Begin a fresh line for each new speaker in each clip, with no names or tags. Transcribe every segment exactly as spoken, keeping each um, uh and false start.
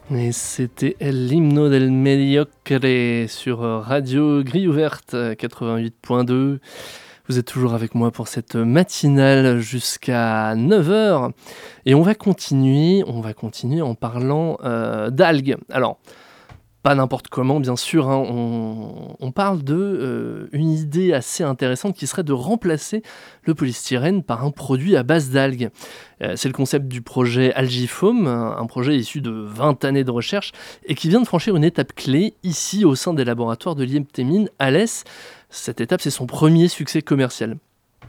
Et c'était l'Himno del Mediocre sur Radio Grille Ouverte quatre-vingt-huit point deux. Vous êtes toujours avec moi pour cette matinale jusqu'à neuf heures. Et on va continuer, on va continuer en parlant euh, d'algues. Alors, pas n'importe comment, bien sûr, hein, on, on parle de euh, une idée assez intéressante qui serait de remplacer le polystyrène par un produit à base d'algues. Euh, c'est le concept du projet Algifoam, un, un projet issu de vingt années de recherche et qui vient de franchir une étape clé ici au sein des laboratoires de l'I M T Mines à Alès. Cette étape, c'est son premier succès commercial.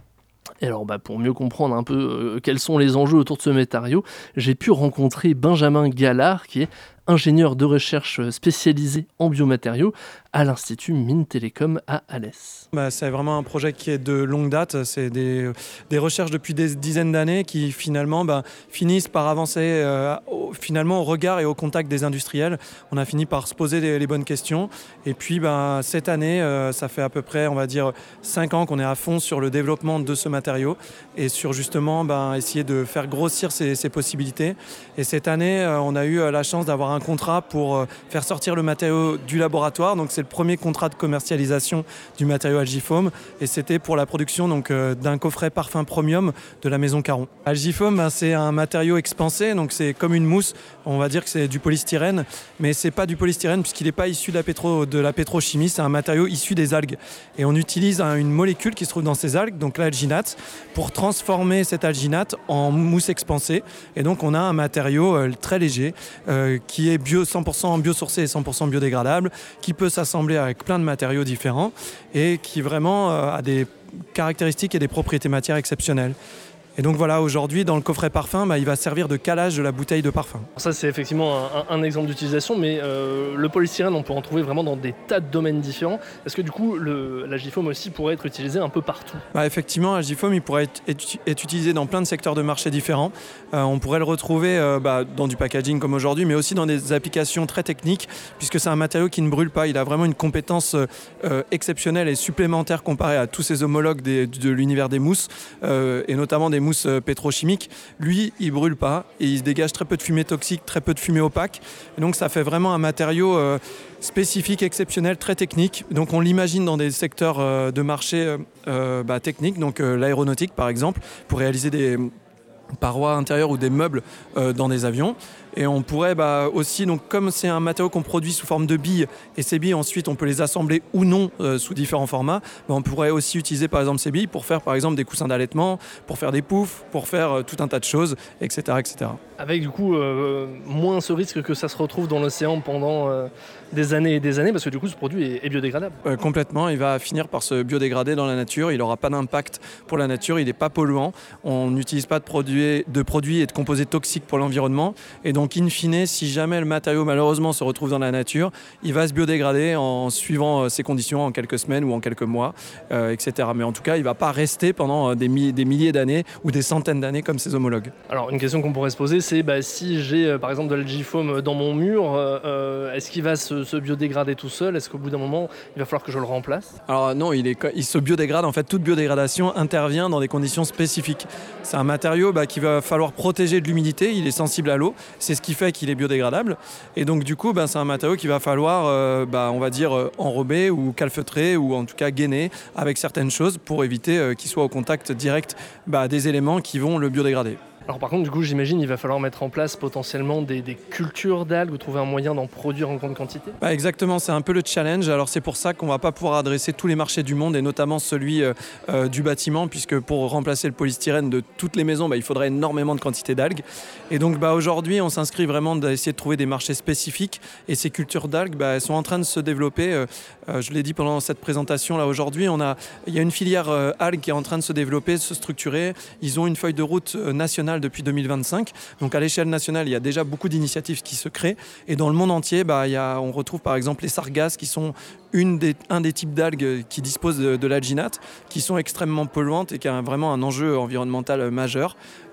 Et alors, bah, pour mieux comprendre un peu euh, quels sont les enjeux autour de ce matériau, j'ai pu rencontrer Benjamin Gallard, qui est ingénieur de recherche spécialisé en biomatériaux à l'Institut Mines Télécom à Alès.
Bah, c'est vraiment un projet qui est de longue date. C'est des, des recherches depuis des dizaines d'années qui finalement bah, finissent par avancer euh, au, finalement au regard et au contact des industriels. On a fini par se poser les, les bonnes questions. Et puis bah, cette année, euh, ça fait à peu près, on va dire, cinq ans qu'on est à fond sur le développement de ce matériau et sur justement bah, essayer de faire grossir ces, ces possibilités. Et cette année, euh, on a eu la chance d'avoir un un contrat pour faire sortir le matériau du laboratoire. Donc c'est le premier contrat de commercialisation du matériau Algifoam et c'était pour la production donc, euh, d'un coffret parfum premium de la maison Caron. Algifoam, ben, c'est un matériau expansé, donc c'est comme une mousse. On va dire que c'est du polystyrène, mais c'est pas du polystyrène puisqu'il n'est pas issu de la, pétro, de la pétrochimie, c'est un matériau issu des algues. Et on utilise un, une molécule qui se trouve dans ces algues, donc l'alginate, pour transformer cette alginate en mousse expansée. Et donc on a un matériau euh, très léger euh, qui est bio, cent pour cent biosourcé et cent pour cent biodégradable, qui peut s'assembler avec plein de matériaux différents et qui vraiment euh, a des caractéristiques et des propriétés matières exceptionnelles. Et donc voilà, aujourd'hui, dans le coffret parfum, bah, il va servir de calage de la bouteille de parfum.
Ça, c'est effectivement un, un exemple d'utilisation, mais euh, le polystyrène, on peut en trouver vraiment dans des tas de domaines différents. Est-ce que du coup, le, l'Algifoam aussi pourrait être utilisé un peu partout ?
Bah, effectivement, l'Algifoam, il pourrait être, être, être utilisé dans plein de secteurs de marché différents. Euh, on pourrait le retrouver euh, bah, dans du packaging comme aujourd'hui, mais aussi dans des applications très techniques, puisque c'est un matériau qui ne brûle pas. Il a vraiment une compétence euh, exceptionnelle et supplémentaire comparée à tous ses homologues des, de l'univers des mousses, euh, et notamment des mousse pétrochimique. Lui, il brûle pas et il se dégage très peu de fumée toxique, très peu de fumée opaque. Et donc ça fait vraiment un matériau euh, spécifique, exceptionnel, très technique. Donc on l'imagine dans des secteurs euh, de marché euh, bah, techniques, donc euh, l'aéronautique par exemple, pour réaliser des parois intérieures ou des meubles euh, dans des avions. Et on pourrait bah, aussi, donc, comme c'est un matériau qu'on produit sous forme de billes, et ces billes ensuite on peut les assembler ou non euh, sous différents formats, bah, on pourrait aussi utiliser par exemple ces billes pour faire par exemple des coussins d'allaitement, pour faire des poufs, pour faire euh, tout un tas de choses, et cetera et cetera.
Avec du coup euh, moins ce risque que ça se retrouve dans l'océan pendant euh, des années et des années, parce que du coup ce produit est, est biodégradable.
Euh, complètement, il va finir par se biodégrader dans la nature, il n'aura pas d'impact pour la nature, il n'est pas polluant, on n'utilise pas de produits, de produits et de composés toxiques pour l'environnement, et donc in fine, si jamais le matériau malheureusement se retrouve dans la nature, il va se biodégrader en suivant ses conditions en quelques semaines ou en quelques mois, euh, et cetera. Mais en tout cas, il ne va pas rester pendant des, mi- des milliers d'années ou des centaines d'années comme ses homologues.
Alors une question qu'on pourrait se poser, c'est bah, si j'ai euh, par exemple de l'Algifoam dans mon mur, euh, est-ce qu'il va se, se biodégrader tout seul ? Est-ce qu'au bout d'un moment, il va falloir que je le remplace ?
Alors non, il, est, il se biodégrade. En fait, toute biodégradation intervient dans des conditions spécifiques. C'est un matériau bah, qu'il va falloir protéger de l'humidité, il est sensible à l'eau, c'est ce qui fait qu'il est biodégradable. Et donc du coup, bah, c'est un matériau qu'il va falloir, euh, bah, on va dire, euh, enrober ou calfeutrer ou en tout cas gainer avec certaines choses pour éviter euh, qu'il soit au contact direct bah, des éléments qui vont le biodégrader.
Alors par contre, du coup, j'imagine il va falloir mettre en place potentiellement des, des cultures d'algues ou trouver un moyen d'en produire en grande quantité.
Bah exactement, c'est un peu le challenge. Alors c'est pour ça qu'on ne va pas pouvoir adresser tous les marchés du monde et notamment celui euh, euh, du bâtiment, puisque pour remplacer le polystyrène de toutes les maisons, bah, il faudrait énormément de quantité d'algues. Et donc bah, aujourd'hui, on s'inscrit vraiment d'essayer de trouver des marchés spécifiques et ces cultures d'algues, bah, elles sont en train de se développer. Euh, euh, je l'ai dit pendant cette présentation là aujourd'hui, on a, il y a une filière euh, algues qui est en train de se développer, de se structurer. Ils ont une feuille de route euh, nationale depuis deux mille vingt-cinq. Donc à l'échelle nationale, il y a déjà beaucoup d'initiatives qui se créent. Et dans le monde entier, bah, il y a, on retrouve par exemple les sargasses qui sont une des, un des types d'algues qui disposent de, de l'alginate, qui sont extrêmement polluantes et qui a vraiment un enjeu environnemental majeur.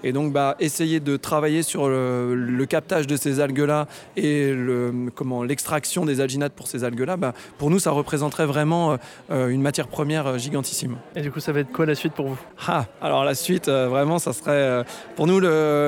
Et donc bah, essayer de travailler sur le, le captage de ces algues-là et le, comment, l'extraction des alginates pour ces algues-là, bah, pour nous ça représenterait vraiment euh, une matière première gigantissime.
Et du coup ça va être quoi la suite pour vous ?
Ah, alors la suite, euh, vraiment ça serait, euh, pour nous le,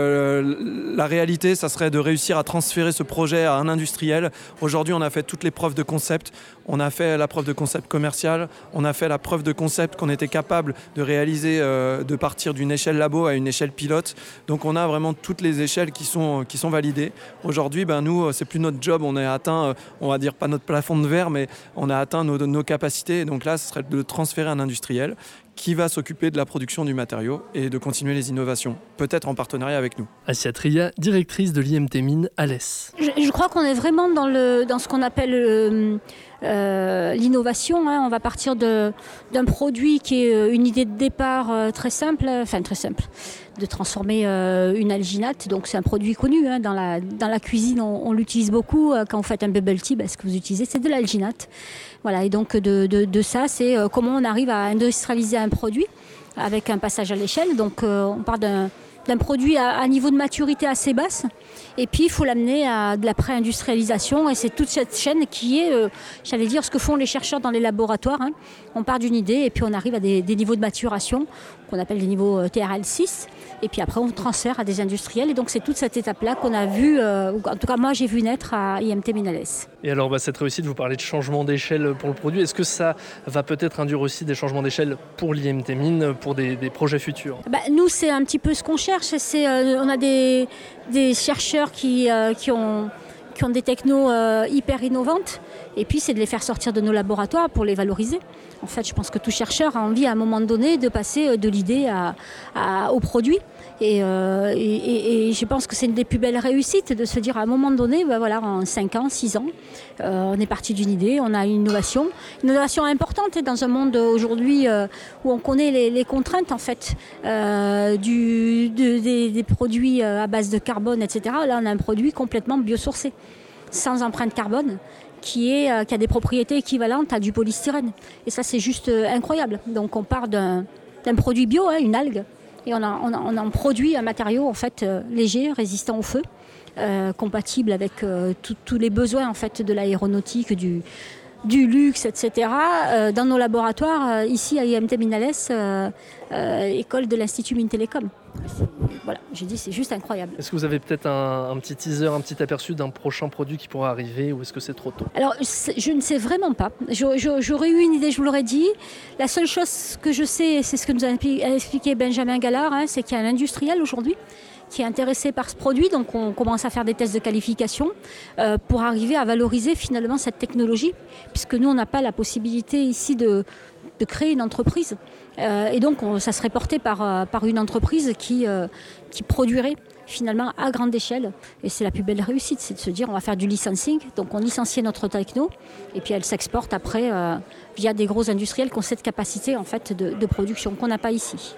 le, la réalité ça serait de réussir à transférer ce projet à un industriel. Aujourd'hui on a fait toutes les preuves de concept, on a fait la preuve de concept commercial, on a fait la preuve de concept qu'on était capable de réaliser, euh, de partir d'une échelle labo à une échelle pilote. Donc on a vraiment toutes les échelles qui sont, qui sont validées. Aujourd'hui, ben, nous, c'est plus notre job, on a atteint, on va dire pas notre plafond de verre, mais on a atteint nos, nos capacités. Et donc là, ce serait de transférer à un industriel qui va s'occuper de la production du matériau et de continuer les innovations, peut-être en partenariat avec nous.
Assia Tria, directrice de l'I M T Mines Alès.
Je, je crois qu'on est vraiment dans, le, dans ce qu'on appelle euh, euh, l'innovation. Hein. On va partir de, d'un produit qui est une idée de départ euh, très simple, enfin très simple, de transformer euh, une alginate. Donc c'est un produit connu. Hein. Dans, la, dans la cuisine, on, on l'utilise beaucoup. Quand vous faites un bubble tea, ben, ce que vous utilisez, c'est de l'alginate. Voilà, et donc de, de, de ça, c'est euh, comment on arrive à industrialiser un produit avec un passage à l'échelle. Donc euh, on part d'un, d'un produit à, à niveau de maturité assez basse et puis il faut l'amener à de la pré-industrialisation et c'est toute cette chaîne qui est, euh, j'allais dire, ce que font les chercheurs dans les laboratoires. Hein. On part d'une idée et puis on arrive à des, des niveaux de maturation qu'on appelle des niveaux T R L six et puis après on transfère à des industriels et donc c'est toute cette étape-là qu'on a vu, euh, ou en tout cas moi j'ai vu naître à I M T Mines Alès.
Et alors bah, cette réussite, vous parlez de changement d'échelle pour le produit, est-ce que ça va peut-être induire aussi des changements d'échelle pour l'I M T Mines, pour des, des projets futurs ?
Bah, nous c'est un petit peu ce qu'on cherche, c'est, euh, on a des, des chercheurs qui, euh, qui, ont, qui ont des technos euh, hyper innovantes et puis c'est de les faire sortir de nos laboratoires pour les valoriser. En fait je pense que tout chercheur a envie à un moment donné de passer de l'idée à, à, au produit. Et, euh, et, et, et je pense que c'est une des plus belles réussites de se dire à un moment donné, ben voilà, en cinq ans, six ans, euh, on est parti d'une idée, on a une innovation, une innovation importante dans un monde aujourd'hui euh, où on connaît les, les contraintes en fait euh, du, de, des, des produits à base de carbone, et cetera. Là, on a un produit complètement biosourcé, sans empreinte carbone. Qui, est, euh, qui a des propriétés équivalentes à du polystyrène. Et ça, c'est juste euh, incroyable. Donc, on part d'un, d'un produit bio, hein, une algue, et on, a, on, a, on en produit un matériau en fait, euh, léger, résistant au feu, euh, compatible avec euh, tous les besoins en fait, de l'aéronautique, du, du luxe, et cetera. Euh, dans nos laboratoires, euh, ici à I M T Mines Alès, euh, euh, école de l'Institut Mines Télécom. Voilà, j'ai dit c'est juste incroyable.
Est-ce que vous avez peut-être un, un petit teaser, un petit aperçu d'un prochain produit qui pourra arriver ou est-ce que c'est trop tôt ?
Alors je ne sais vraiment pas. J'aurais eu une idée, je vous l'aurais dit. La seule chose que je sais, c'est ce que nous a expliqué Benjamin Gallard, hein, c'est qu'il y a un industriel aujourd'hui qui est intéressé par ce produit, donc on commence à faire des tests de qualification euh, pour arriver à valoriser finalement cette technologie, puisque nous on n'a pas la possibilité ici de, de créer une entreprise. Euh, et donc on, ça serait porté par, euh, par une entreprise qui, euh, qui produirait finalement à grande échelle. Et c'est la plus belle réussite, c'est de se dire on va faire du licensing, donc on licencie notre techno, et puis elle s'exporte après euh, via des gros industriels qui ont cette capacité en fait, de, de production qu'on n'a pas ici.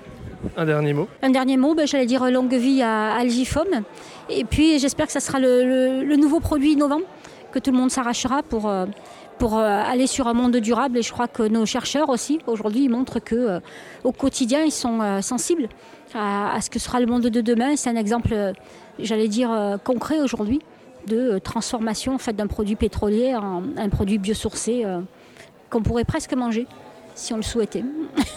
Un dernier mot.
Un dernier mot, ben, j'allais dire longue vie à Algifoam. Et puis j'espère que ça sera le, le, le nouveau produit innovant que tout le monde s'arrachera pour, pour aller sur un monde durable. Et je crois que nos chercheurs aussi, aujourd'hui, ils montrent qu'au quotidien, ils sont sensibles à, à ce que sera le monde de demain. C'est un exemple, j'allais dire, concret aujourd'hui de transformation en fait, d'un produit pétrolier en un produit biosourcé euh, qu'on pourrait presque manger si on le souhaitait.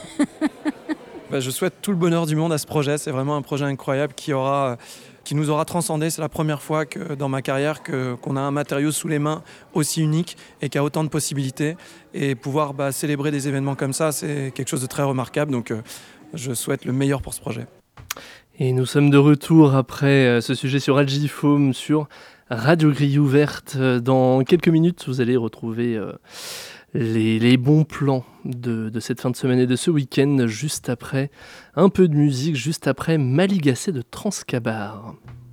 Bah, je souhaite tout le bonheur du monde à ce projet. C'est vraiment un projet incroyable qui, aura, qui nous aura transcendé. C'est la première fois que, dans ma carrière que, qu'on a un matériau sous les mains aussi unique et qui a autant de possibilités. Et pouvoir bah, célébrer des événements comme ça, c'est quelque chose de très remarquable. Donc euh, je souhaite le meilleur pour ce projet.
Et nous sommes de retour après euh, ce sujet sur Algifoam, sur Radio Grille Ouverte. Dans quelques minutes, vous allez retrouver... Euh, Les, les bons plans de, de cette fin de semaine et de ce week-end, juste après un peu de musique, juste après Maligacé de Transcabar.